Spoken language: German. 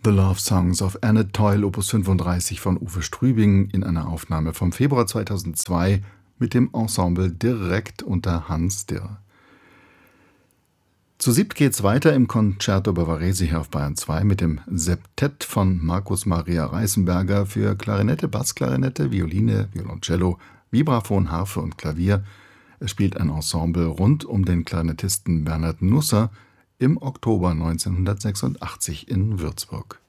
The Love Songs of Annette Toil, Opus 35 von Uwe Strübing in einer Aufnahme vom Februar 2002 mit dem Ensemble direkt unter Hans Dirr. Zu 7 geht's weiter im Concerto Bavarese hier auf Bayern 2 mit dem Septett von Markus Maria Reißenberger für Klarinette, Bassklarinette, Violine, Violoncello, Vibraphon, Harfe und Klavier. Es spielt ein Ensemble rund um den Klarinettisten Bernhard Nusser im Oktober 1986 in Würzburg.